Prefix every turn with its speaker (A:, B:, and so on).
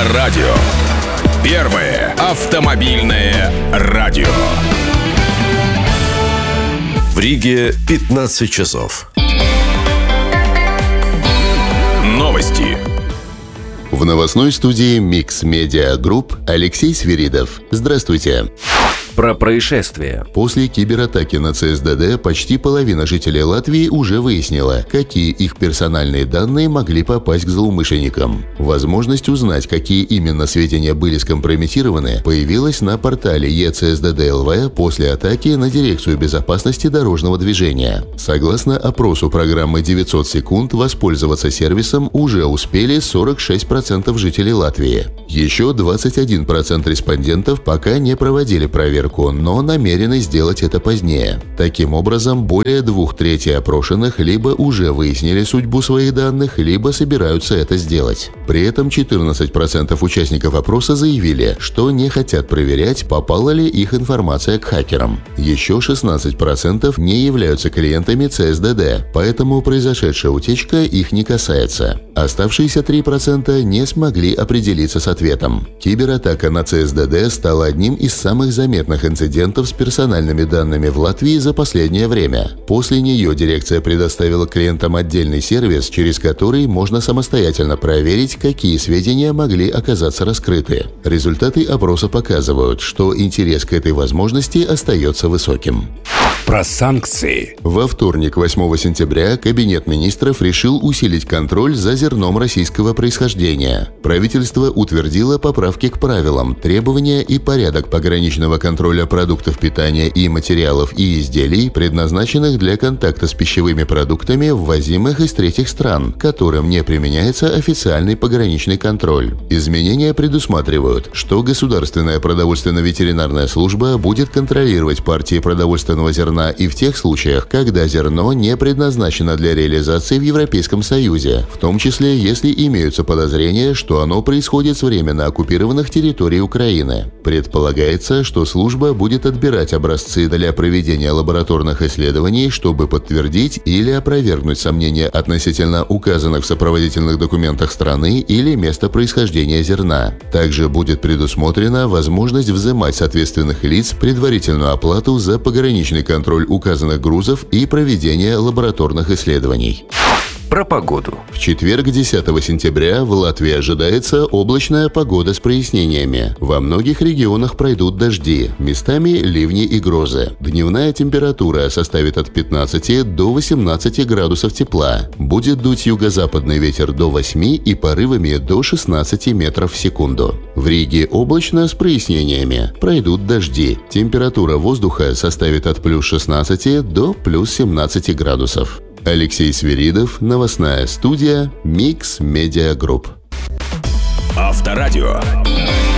A: Авторадио. Первое автомобильное радио.
B: В Риге 15 часов.
A: Новости.
C: В новостной студии Mix Media Group Алексей Свиридов. Здравствуйте.
B: Про происшествие.
C: После кибератаки на ЦСДД почти половина жителей Латвии уже выяснила, какие их персональные данные могли попасть к злоумышленникам. Возможность узнать, какие именно сведения были скомпрометированы, появилась на портале ЕЦСДД-ЛВ после атаки на Дирекцию безопасности дорожного движения. Согласно опросу программы 900 секунд, воспользоваться сервисом уже успели 46% жителей Латвии. Еще 21% респондентов пока не проводили проверку, но намерены сделать это позднее. Таким образом, более 2/3 опрошенных либо уже выяснили судьбу своих данных, либо собираются это сделать. При этом 14% участников опроса заявили, что не хотят проверять, попала ли их информация к хакерам. Еще 16% не являются клиентами ЦСДД, поэтому произошедшая утечка их не касается. Оставшиеся 3% не смогли определиться с ответом. Кибератака на ЦСДД стала одним из самых заметных инцидентов с персональными данными в Латвии за последнее время. После нее дирекция предоставила клиентам отдельный сервис, через который можно самостоятельно проверить, какие сведения могли оказаться раскрыты. Результаты опроса показывают, что интерес к этой возможности остается высоким.
A: Про санкции.
C: Во вторник, 8 сентября, Кабинет министров решил усилить контроль за зерном российского происхождения. Правительство утвердило поправки к правилам, требования и порядок пограничного контроля продуктов питания и материалов и изделий, предназначенных для контакта с пищевыми продуктами, ввозимых из третьих стран, которым не применяется официальный пограничный контроль. Изменения предусматривают, что Государственная продовольственно-ветеринарная служба будет контролировать партии продовольственного зерна и в тех случаях, когда зерно не предназначено для реализации в Европейском Союзе, в том числе, если имеются подозрения, что оно происходит с временно оккупированных территорий Украины. Предполагается, что служба будет отбирать образцы для проведения лабораторных исследований, чтобы подтвердить или опровергнуть сомнения относительно указанных в сопроводительных документах страны или места происхождения зерна. Также будет предусмотрена возможность взимать с ответственных лиц предварительную оплату за пограничный контроль указанных грузов и проведение лабораторных исследований.
B: Про погоду.
C: В четверг, 10 сентября, в Латвии ожидается облачная погода с прояснениями. Во многих регионах пройдут дожди, местами ливни и грозы. Дневная температура составит от 15 до 18 градусов тепла. Будет дуть юго-западный ветер до 8 и порывами до 16 метров в секунду. В Риге облачно с прояснениями. Пройдут дожди. Температура воздуха составит от плюс 16 до плюс 17 градусов. Алексей Свиридов, новостная студия Mix Media Group.
A: Авторадио.